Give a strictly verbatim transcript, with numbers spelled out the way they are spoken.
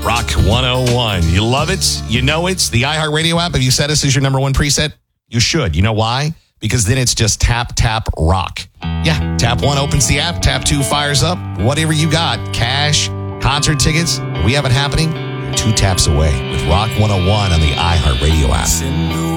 Rock one oh one. You love it? You know it's the iHeartRadio app. Have you set us as your number one preset? You should. You know why? Because then it's just tap, tap, rock. Yeah, tap one opens the app, tap two fires up. Whatever you got, cash, concert tickets, we have it happening. You're two taps away with Rock one oh one on the iHeartRadio app.